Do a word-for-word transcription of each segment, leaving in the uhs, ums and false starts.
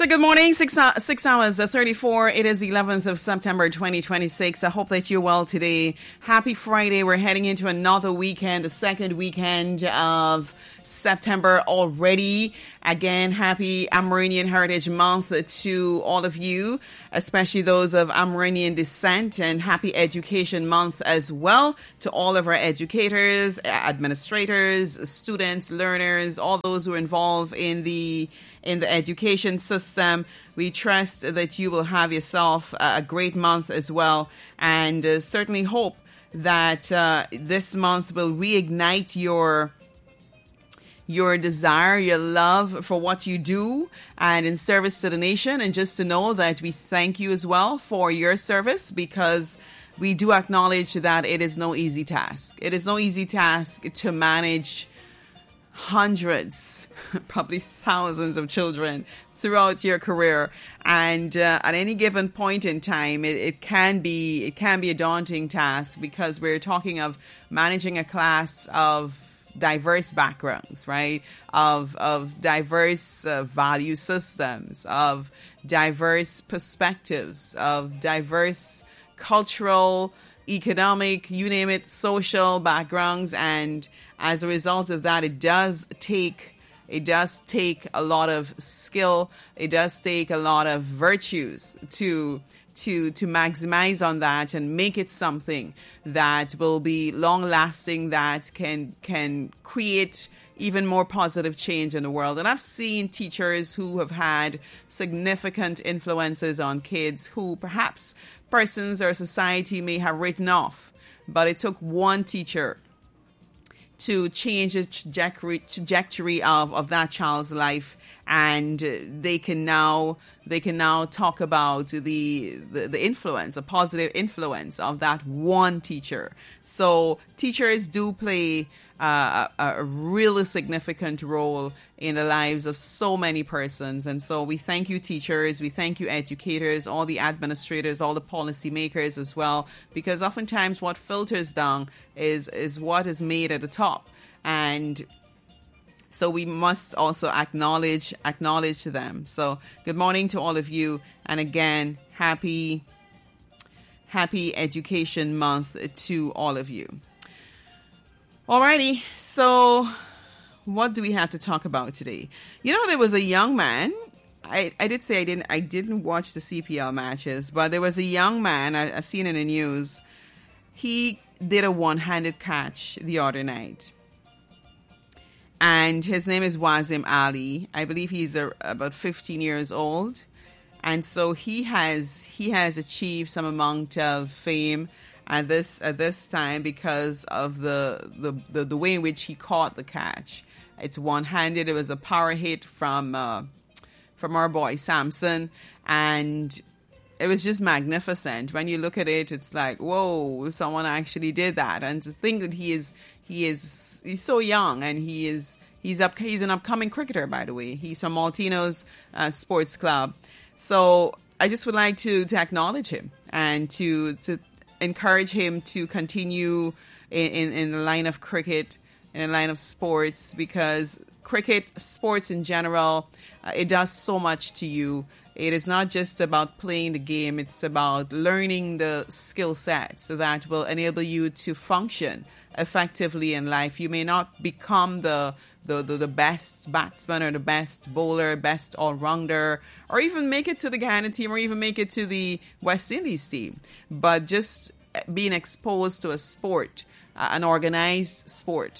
good morning. Six, uh, six hours, uh, thirty-four. It is the eleventh of September, twenty twenty-six. I hope that you're well today. Happy Friday. We're heading into another weekend, the second weekend of September already. Again, happy Amerindian Heritage Month to all of you, especially those of Amerindian descent, and happy Education Month as well to all of our educators, administrators, students, learners, all those who are involved in the in the education system. We trust that you will have yourself a great month as well, and uh, certainly hope that uh, this month will reignite your your desire, your love for what you do and in service to the nation. And just to know that we thank you as well for your service, because we do acknowledge that it is no easy task. It is no easy task to manage hundreds, probably thousands of children throughout your career. And uh, at any given point in time, it, it can be it can be a daunting task, because we're talking of managing a class of diverse backgrounds, right? Of of diverse uh, value systems, of diverse perspectives, of diverse cultural, economic, you name it, social backgrounds. And as a result of that, it does take it does take a lot of skill. It does take a lot of virtues to to to maximize on that and make it something that will be long lasting, that can can create even more positive change in the world. And I've seen teachers who have had significant influences on kids who perhaps persons or society may have written off, but it took one teacher to change the trajectory, trajectory of, of that child's life, and they can now they can now talk about the, the the influence, a positive influence of that one teacher. So teachers do play uh, a, a really significant role in the lives of so many persons. And so we thank you, teachers. We thank you, educators, all the administrators, all the policymakers as well, because oftentimes what filters down is is what is made at the top. And so we must also acknowledge acknowledge them. So good morning to all of you. And again, happy, happy Education Month to all of you. Alrighty, so what do we have to talk about today? You know, there was a young man. I, I did say I didn't I didn't watch the C P L matches, but there was a young man, I, I've seen in the news. He did a one-handed catch the other night. And his name is Wazim Ali. I believe he's a, about fifteen years old. And so he has he has achieved some amount of fame at this at this time because of the the, the, the way in which he caught the catch. It's one-handed. It was a power hit from uh, from our boy Samson, and it was just magnificent. When you look at it, it's like, whoa, someone actually did that. And to think that he is he is he's so young, and he is he's up he's an upcoming cricketer, by the way. He's from Maltino's uh, Sports Club. So I just would like to to acknowledge him and to to encourage him to continue in, in, in the line of cricket, in the line of sports, because cricket, sports in general, uh, it does so much to you. It is not just about playing the game. It's about learning the skill sets that will enable you to function effectively in life. You may not become the the, the, the best batsman or the best bowler, best all-rounder, or even make it to the Ghana team, or even make it to the West Indies team. But just being exposed to a sport, uh, an organized sport,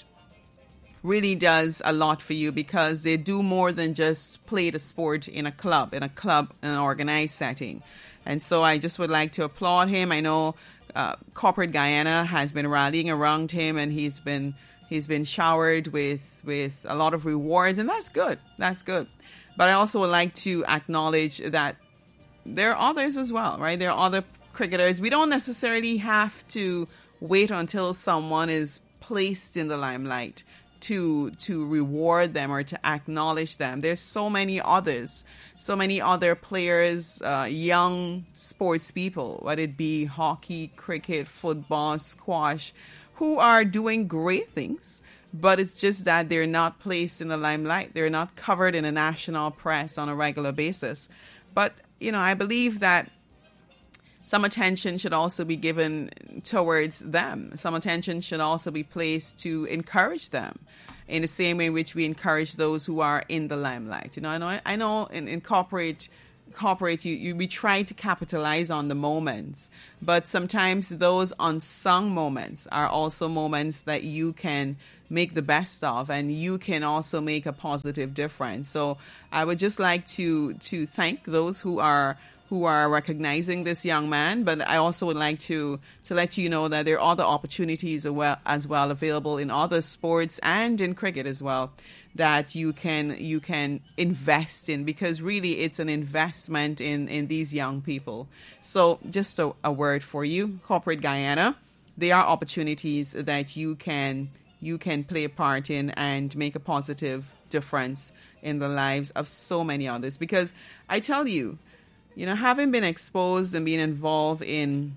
really does a lot for you, because they do more than just play the sport in a club, in a club, in an organized setting. And so I just would like to applaud him. I know uh, corporate Guyana has been rallying around him, and he's been he's been showered with with a lot of rewards, and that's good. That's good. But I also would like to acknowledge that there are others as well, right? There are other cricketers. We don't necessarily have to wait until someone is placed in the limelight to to reward them or to acknowledge them. There's so many others, so many other players, uh, young sports people, whether it be hockey, cricket, football, squash, who are doing great things but it's just that they're not placed in the limelight. They're not covered in a national press on a regular basis. But, you know, I believe that some attention should also be given towards them. Some attention should also be placed to encourage them in the same way in which we encourage those who are in the limelight. You know, I know, I know in, in corporate, corporate you, you, we try to capitalize on the moments, but sometimes those unsung moments are also moments that you can make the best of, and you can also make a positive difference. So I would just like to to thank those who are who are recognizing this young man, but I also would like to to let you know that there are other opportunities as well, as well available in other sports and in cricket as well that you can you can invest in, because really it's an investment in in these young people. So just a, a word for you, Corporate Guyana, there are opportunities that you can you can play a part in and make a positive difference in the lives of so many others. Because I tell you, you know, having been exposed and being involved in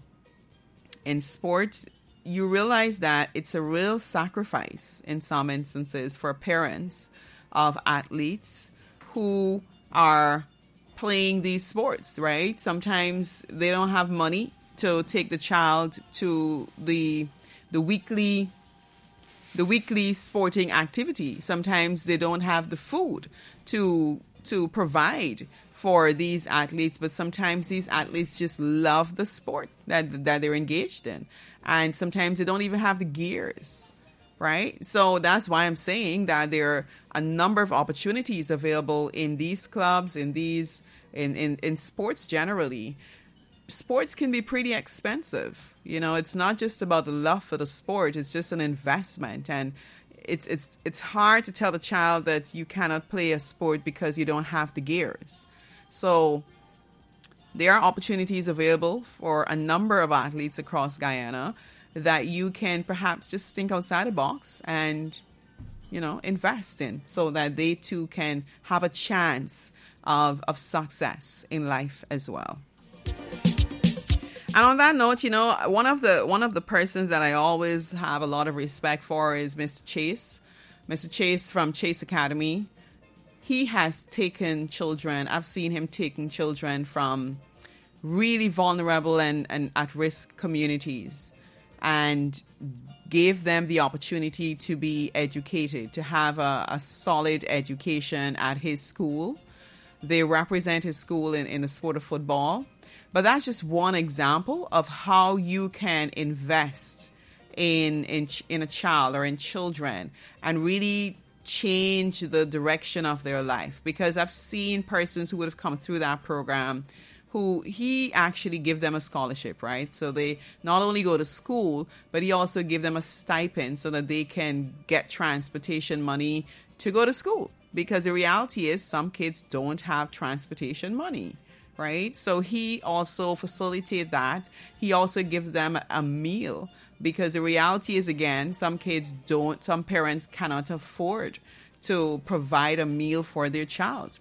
in sports, you realize that it's a real sacrifice in some instances for parents of athletes who are playing these sports, right? Sometimes they don't have money to take the child to the the weekly the weekly sporting activity. Sometimes they don't have the food to to provide for these athletes, but sometimes these athletes just love the sport that that they're engaged in, and sometimes they don't even have the gears, right? So that's why I'm saying that there are a number of opportunities available in these clubs, in these in in, in sports generally. Sports can be pretty expensive. You know, it's not just about the love for the sport, it's just an investment. And it's it's it's hard to tell the child that you cannot play a sport because you don't have the gears. So there are opportunities available for a number of athletes across Guyana that you can perhaps just think outside the box and, you know, invest in, so that they too can have a chance of, of success in life as well. And on that note, you know, one of the one of the persons that I always have a lot of respect for is Mister Chase. Mister Chase from Chase Academy. He has taken children, I've seen him taking children from really vulnerable and, and at-risk communities and gave them the opportunity to be educated, to have a, a solid education at his school. They represent his school in, in the sport of football. But that's just one example of how you can invest in in in a child or in children and really change the direction of their life. Because I've seen persons who would have come through that program who he actually give them a scholarship, right? So they not only go to school, but he also give them a stipend so that they can get transportation money to go to school. Because the reality is some kids don't have transportation money. Right? So he also facilitated that. He also give them a meal, because the reality is, again, some kids don't, some parents cannot afford to provide a meal for their child.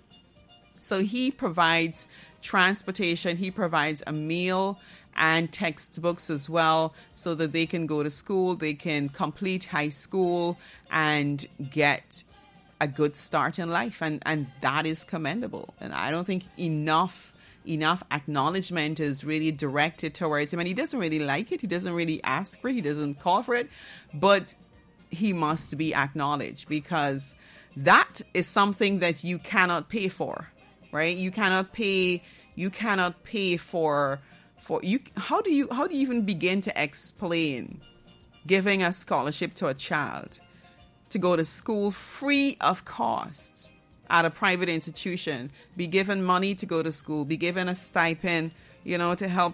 So he provides transportation, he provides a meal and textbooks as well, so that they can go to school, they can complete high school and get a good start in life. And, and that is commendable. And I don't think enough enough acknowledgement is really directed towards him, and he doesn't really like it. He doesn't really ask for it. He doesn't call for it, but he must be acknowledged, because that is something that you cannot pay for, right? You cannot pay, you cannot pay for, for you. How do you, how do you even begin to explain giving a scholarship to a child to go to school free of cost at a private institution, be given money to go to school, be given a stipend, you know, to help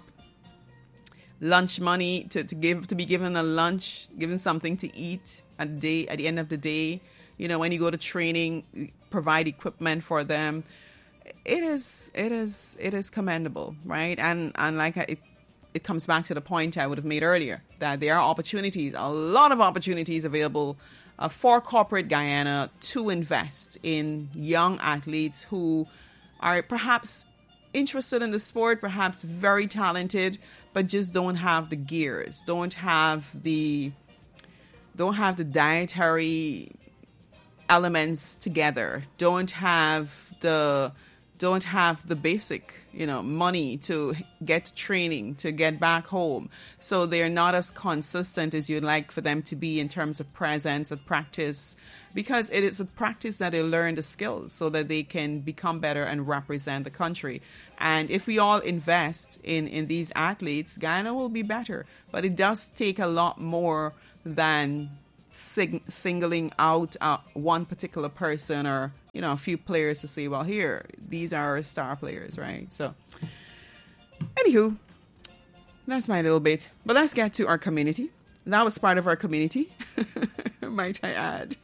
lunch money, to, to give, to be given a lunch, given something to eat at the day, at the end of the day, you know, when you go to training, provide equipment for them. It is, it is, it is commendable, right? And, and like I, it, it comes back to the point I would have made earlier, that there are opportunities, a lot of opportunities available Uh, for corporate Guyana to invest in young athletes who are perhaps interested in the sport, perhaps very talented, but just don't have the gears, don't have the don't have the dietary elements together, don't have the don't have the basic, you know, money to get training, to get back home. So they're not as consistent as you'd like for them to be in terms of presence and practice, because it is a practice that they learn the skills so that they can become better and represent the country. And if we all invest in, in these athletes, Guyana will be better. But it does take a lot more than sing, singling out uh, one particular person or, you know, a few players to say, well, here, these are our star players, right? So, anywho, that's my little bit. But let's get to our community. That was part of our community, might I add.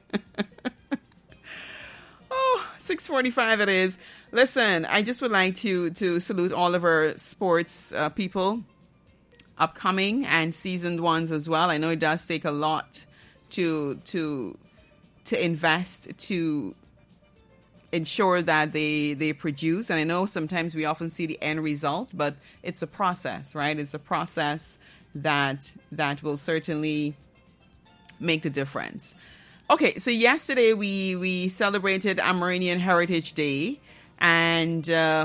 Oh, six forty-five it is. Listen, I just would like to, to salute all of our sports uh, people, upcoming and seasoned ones as well. I know it does take a lot to to to invest to ensure that they they produce, and I know sometimes we often see the end result, but it's a process, right? It's a process that that will certainly make the difference. Okay, so yesterday we we celebrated Amerindian Heritage Day, and uh,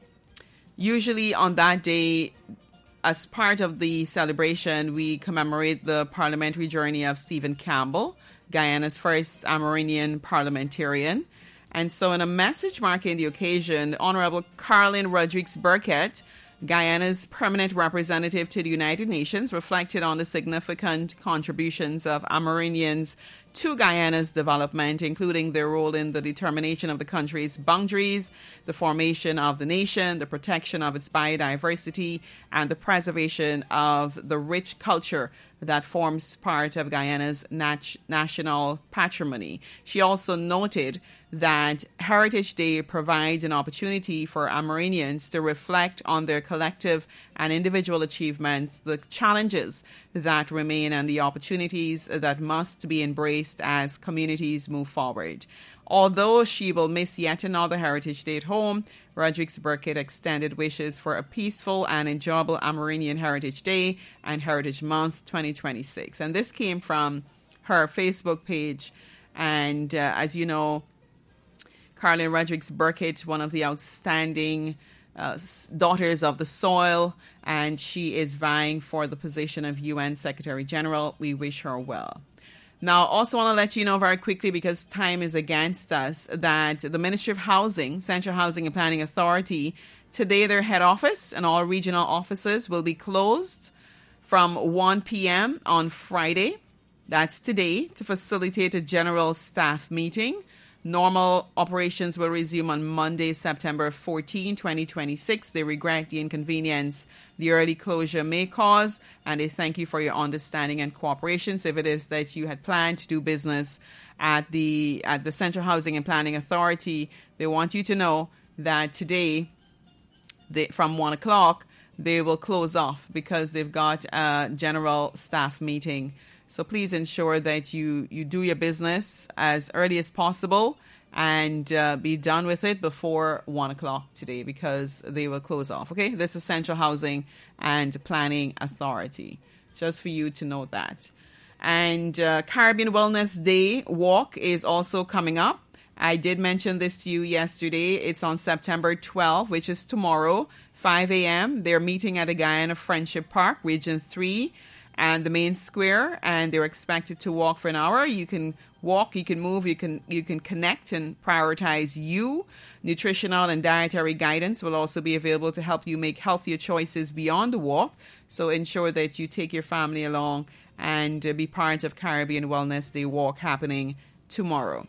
usually on that day, as part of the celebration, we commemorate the parliamentary journey of Stephen Campbell, Guyana's first Amerindian parliamentarian. And so in a message marking the occasion, Honorable Caroline Rodrigues Burkett, Guyana's permanent representative to the United Nations, reflected on the significant contributions of Amerindians to Guyana's development, including their role in the determination of the country's boundaries, the formation of the nation, the protection of its biodiversity, and the preservation of the rich culture that forms part of Guyana's nat- national patrimony. She also noted that Heritage Day provides an opportunity for Amerindians to reflect on their collective and individual achievements, the challenges that remain, and the opportunities that must be embraced as communities move forward. Although she will miss yet another Heritage Day at home, Rodrigues Burkett extended wishes for a peaceful and enjoyable Amerindian Heritage Day and Heritage Month twenty twenty-six. And this came from her Facebook page. And uh, as you know, Caroline Rodrigues Burkett, one of the outstanding uh, daughters of the soil, and she is vying for the position of U N Secretary General. We wish her well. Now, also want to let you know very quickly, because time is against us, that the Ministry of Housing, Central Housing and Planning Authority, today their head office and all regional offices will be closed from one p.m. on Friday. That's today, to facilitate a general staff meeting. Normal operations will resume on Monday, September fourteenth, twenty twenty-six. They regret the inconvenience the early closure may cause, and they thank you for your understanding and cooperation. So if it is that you had planned to do business at the at the Central Housing and Planning Authority, they want you to know that today, they, from one o'clock, they will close off because they've got a general staff meeting. So please ensure that you, you do your business as early as possible and uh, be done with it before one o'clock today, because they will close off. Okay, this is Central Housing and Planning Authority. Just for you to know that. And uh, Caribbean Wellness Day walk is also coming up. I did mention this to you yesterday. It's on September twelfth, which is tomorrow, five a.m. They're meeting at the Guyana Friendship Park, Region three. And the main square, and they're expected to walk for an hour. You can walk, you can move, you can you can connect and prioritize you. Nutritional and dietary guidance will also be available to help you make healthier choices beyond the walk. So ensure that you take your family along and uh, be part of Caribbean Wellness Day walk happening tomorrow.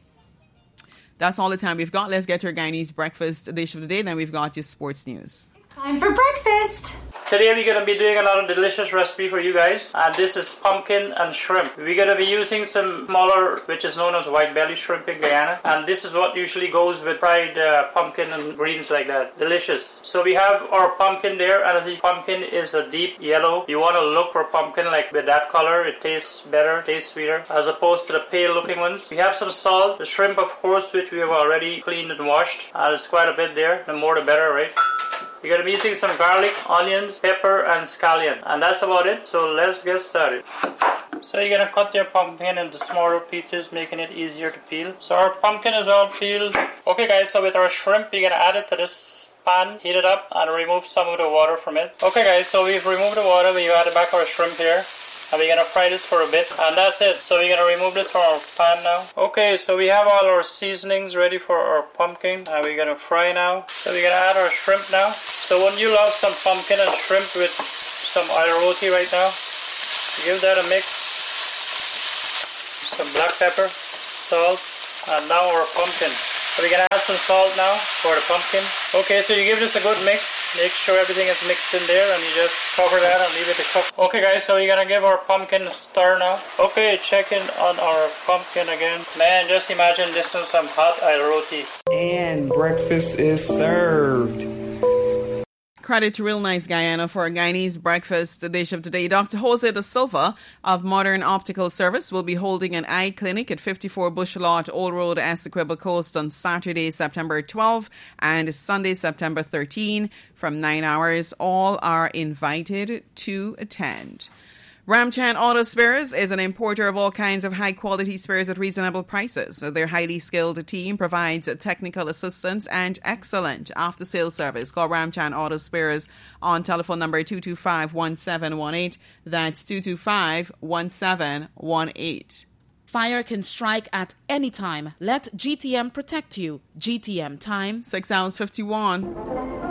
That's all the time we've got. Let's get to our Guyanese breakfast dish of the day. Then we've got your sports news. Time for breakfast. Today we're going to be doing another delicious recipe for you guys, and this is pumpkin and shrimp. We're going to be using some smaller, which is known as white belly shrimp in Guyana, and this is what usually goes with fried uh, pumpkin and greens like that. Delicious. So we have our pumpkin there, and as the pumpkin is a deep yellow, you want to look for pumpkin like with that color. It tastes better, tastes sweeter, as opposed to the pale looking ones. We have some salt, the shrimp of course, which we have already cleaned and washed. Uh, there's quite a bit there, the more the better, right? We're going to be using some garlic, onions, pepper, and scallion. And that's about it. So let's get started. So you're going to cut your pumpkin into smaller pieces, making it easier to peel. So our pumpkin is all peeled. Okay guys, so with our shrimp, you're going to add it to this pan, heat it up, and remove some of the water from it. Okay guys, so we've removed the water, we've added back our shrimp here. And we're going to fry this for a bit, and that's it. So we're going to remove this from our pan now. Okay, so we have all our seasonings ready for our pumpkin, and we're going to fry now. So we're going to add our shrimp now. So wouldn't you love some pumpkin and shrimp with some oil roti right now? Give that a mix. Some black pepper, salt, and now our pumpkin. So we're going to add some salt now for the pumpkin. Okay, so you give this a good mix. Make sure everything is mixed in there, and you just cover that and leave it to cook. Okay guys, so we're going to give our pumpkin a stir now. Okay, checking on our pumpkin again. Man, just imagine this is some hot oil roti. And breakfast is served. Credit to Real Nice Guyana for a Guyanese breakfast dish of today. Doctor Jose Da Silva of Modern Optical Service will be holding an eye clinic at fifty-four Bush Lot, Old Road, Essequibo Coast on Saturday, September twelfth and Sunday, September thirteenth from nine hours. All are invited to attend. Ramchan Auto Spares is an importer of all kinds of high-quality spares at reasonable prices. Their highly skilled team provides technical assistance and excellent after-sales service. Call Ramchan Auto Spares on telephone number two two five, one seven one eight. That's two two five, one seven one eight. Fire can strike at any time. Let G T M protect you. G T M time. six hours fifty-one.